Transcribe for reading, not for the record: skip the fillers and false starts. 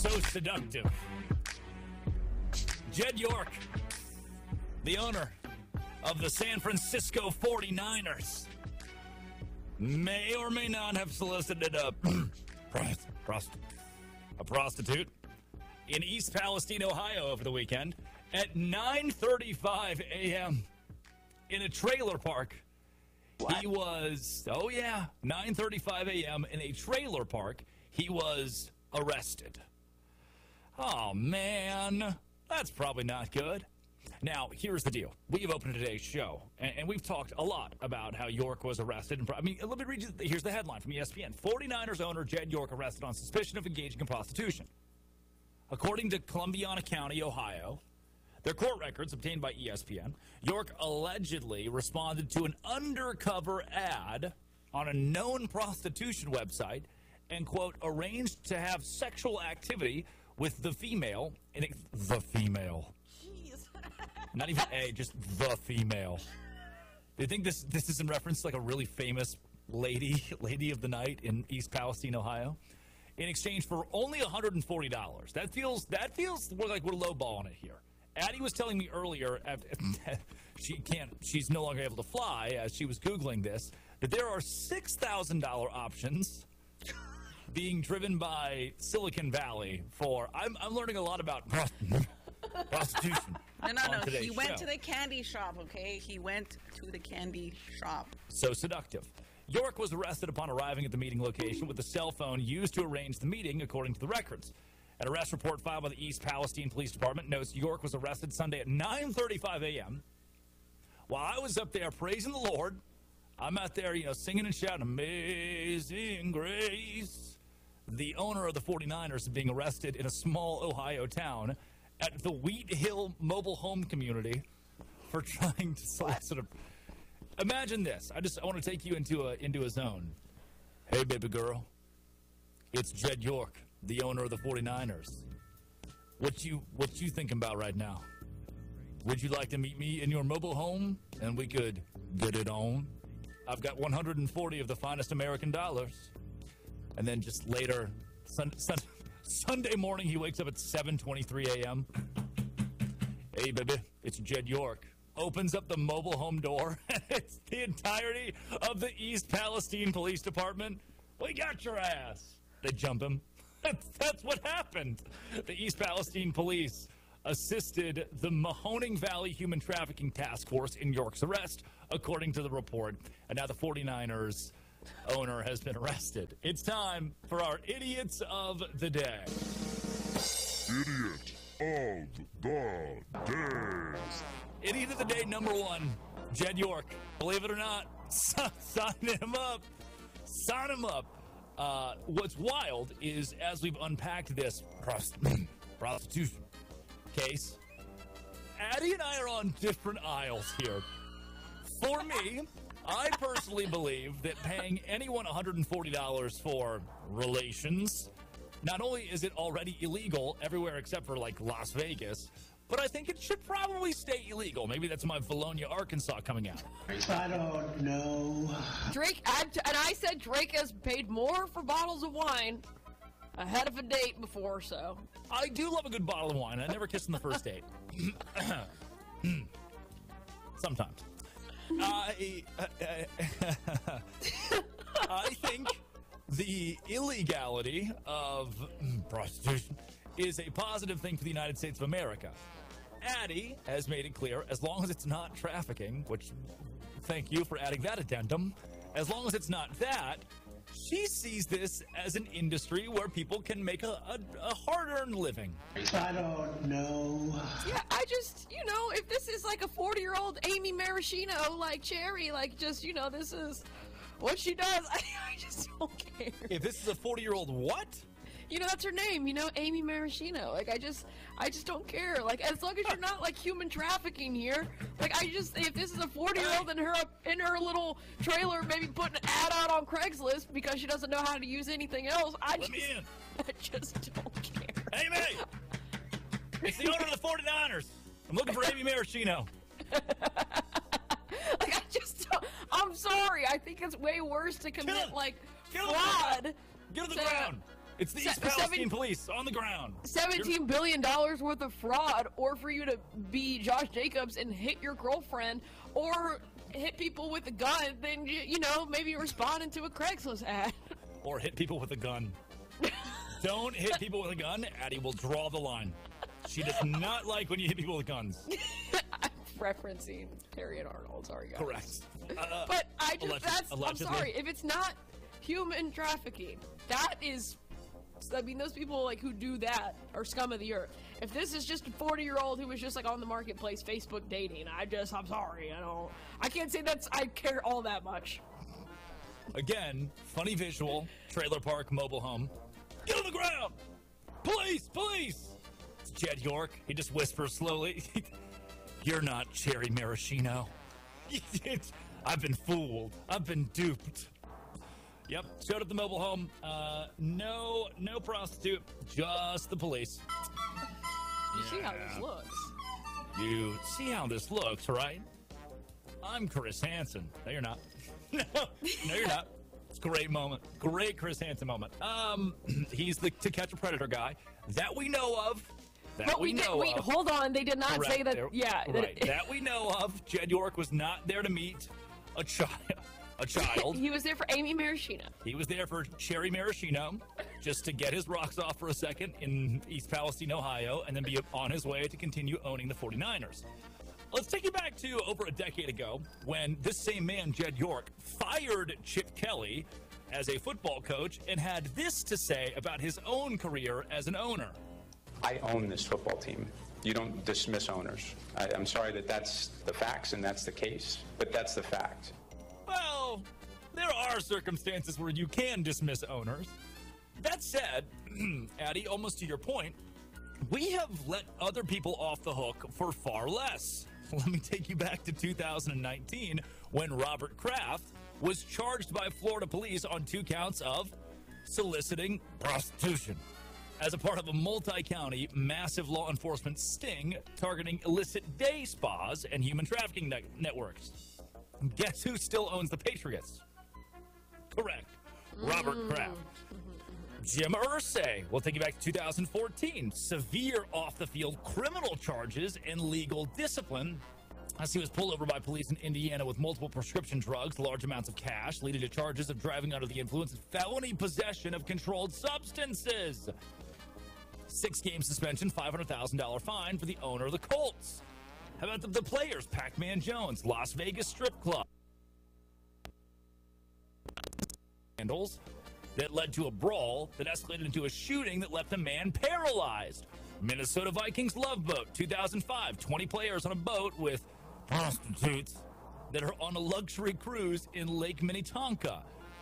So seductive. Jed York, the owner of the San Francisco 49ers, may or may not have solicited a prostitute in East Palestine, Ohio over the weekend at 9:35 a.m. in a trailer park. What? He was, 9:35 a.m. in a trailer park. He was arrested. Oh, man. That's probably not good. Now, here's the deal. We've opened today's show, and we've talked a lot about how York was arrested. Let me read you. Here's the headline from ESPN. 49ers owner Jed York arrested on suspicion of engaging in prostitution. According to Columbiana County, Ohio, their court records obtained by ESPN, York allegedly responded to an undercover ad on a known prostitution website and, quote, arranged to have sexual activity with the female. The female. Jeez. Not even a, just the female. Do you think this is in reference to like a really famous lady of the night in East Palestine, Ohio? In exchange for only $140. That feels more like we're lowballing it here. Addie was telling me earlier, she's no longer able to fly, as she was Googling this, that there are $6,000 options being driven by Silicon Valley for, I'm learning a lot about prostitution. No. He went to the candy shop, okay? He went to the candy shop. So seductive. York was arrested upon arriving at the meeting location with the cell phone used to arrange the meeting, according to the records. An arrest report filed by the East Palestine Police Department notes York was arrested Sunday at 9:35 a.m. While I was up there praising the Lord, I'm out there, singing and shouting, Amazing Grace. The owner of the 49ers is being arrested in a small Ohio town at the Wheat Hill mobile home community for trying to solicit a... Imagine this. I want to take you into a zone. Hey, baby girl. It's Jed York, the owner of the 49ers. What you thinking about right now? Would you like to meet me in your mobile home and we could get it on? I've got 140 of the finest American dollars. And then just later, Sunday morning, he wakes up at 7:23 a.m. Hey, baby, it's Jed York. Opens up the mobile home door, and it's the entirety of the East Palestine Police Department. We got your ass. They jump him. That's what happened. The East Palestine Police assisted the Mahoning Valley Human Trafficking Task Force in York's arrest, according to the report. And now the 49ers owner has been arrested. It's time for our Idiots of the Day. Idiot of the Day. Idiot of the Day number one, Jed York. Believe it or not, sign him up. Sign him up. What's wild is, as we've unpacked this prostitution case, Addie and I are on different aisles here. For me, I personally believe that paying anyone $140 for relations, not only is it already illegal everywhere except for like Las Vegas, but I think it should probably stay illegal. Maybe that's my Valonia, Arkansas coming out. I don't know. Drake, I said Drake has paid more for bottles of wine ahead of a date before, so. I do love a good bottle of wine. I never kissed on the first date. Sometimes. I think the illegality of prostitution is a positive thing for the United States of America. Addie has made it clear, as long as it's not trafficking, which, thank you for adding that addendum, as long as it's not that, she sees this as an industry where people can make a hard-earned living. I don't know. Yeah, I just, if this is like a 40-year-old Amy Maraschino, like Cherry, like just, this is what she does, I just don't care. If this is a 40-year-old what? That's her name, Amy Maraschino. Like, I just don't care. Like, as long as you're not, like, human trafficking here, like, if this is a 40-year-old in her little trailer, maybe putting an ad out on Craigslist because she doesn't know how to use anything else, I just don't care. Amy! It's the owner of the 49ers. I'm looking for Amy Maraschino. Like, I'm sorry. I think it's way worse to commit, like, fraud. Get to the ground. It's the East Palestine Police on the ground. $17 billion worth of fraud, or for you to be Josh Jacobs and hit your girlfriend, or hit people with a gun, then, you know, maybe responding to a Craigslist ad. Or hit people with a gun. Don't hit people with a gun. Addie will draw the line. She does not like when you hit people with guns. I'm referencing Terry and Arnold. Sorry, guys. Correct. But I just, I'm allegedly. sorry. If it's not human trafficking, that is, I mean, those people like who do that are scum of the earth. If this is just a 40-year-old who was just like on the marketplace Facebook dating, I'm sorry. I can't say I care all that much. Again, funny visual, trailer park, mobile home. Get on the ground! Police! Police! It's Jed York. He just whispers slowly. You're not Cherry Maraschino. I've been fooled. I've been duped. Yep, showed up the mobile home. No prostitute, just the police. You see how this looks. You see how this looks, right? I'm Chris Hansen. No, you're not. No, you're not. It's a great moment. Great Chris Hansen moment. He's the To Catch a Predator guy that we know of. Wait, hold on. They did not Correct. say that. Yeah, right. That we know of. Jed York was not there to meet a child. He was there for Amy Maraschino. He was there for Cherry Maraschino, just to get his rocks off for a second in East Palestine, Ohio, and then be on his way to continue owning the 49ers. Let's take you back to over a decade ago when this same man, Jed York, fired Chip Kelly as a football coach and had this to say about his own career as an owner. I own this football team. You don't dismiss owners. I'm sorry that that's the facts and that's the case, but that's the fact. Well, there are circumstances where you can dismiss owners. That said, Addie, almost to your point, we have let other people off the hook for far less. Let me take you back to 2019 when Robert Kraft was charged by Florida police on 2 counts of soliciting prostitution as a part of a multi-county massive law enforcement sting targeting illicit day spas and human trafficking networks. Guess who still owns the Patriots? Correct. Robert Kraft. Jim Irsay. We'll take you back to 2014. Severe off-the-field criminal charges and legal discipline as he was pulled over by police in Indiana with multiple prescription drugs, large amounts of cash, leading to charges of driving under the influence and felony possession of controlled substances. 6-game suspension, $500,000 fine for the owner of the Colts. How about the players? Pac-Man Jones, Las Vegas Strip Club. Scandals that led to a brawl that escalated into a shooting that left a man paralyzed. Minnesota Vikings Love Boat, 2005. 20 players on a boat with prostitutes that are on a luxury cruise in Lake Minnetonka.